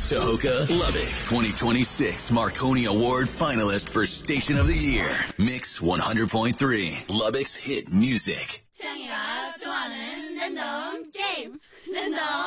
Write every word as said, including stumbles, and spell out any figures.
Tahoka, Lubbock, twenty twenty-six Marconi Award finalist for Station of the Year. Mix one hundred point three, Lubbock's hit music. 창이가 좋아하는 랜덤 게임. 랜덤